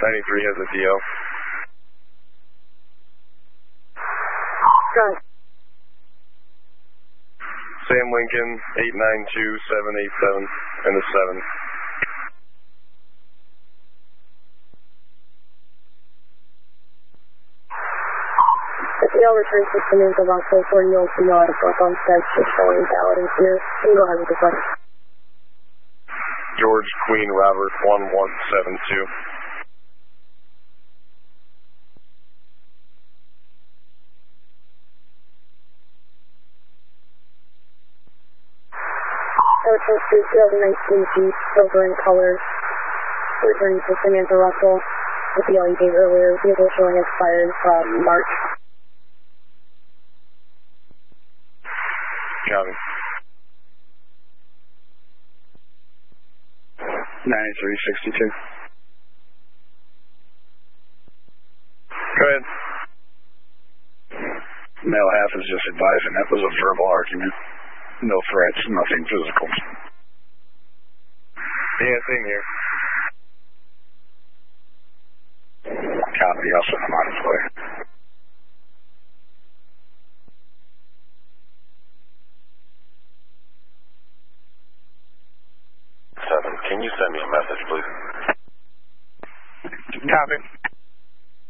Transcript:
93 has a DO. Good. Sam Lincoln, 892-787, and a 7. The DL return system is about 440 volts and no output on steps, just showing valid and clear. You can go ahead with the flight. George Queen Robert 1172. Ocean Street 2019 Jeep, silver in color. Returning to Samantha Russell. With the LED earlier, vehicle showing expired from March. Copy. 9362. Go ahead. Male half is just advising that was a verbal argument. No threats, nothing physical. Yeah, same here. Copy, I'll send him on his way. Can you send me a message, please? Copy.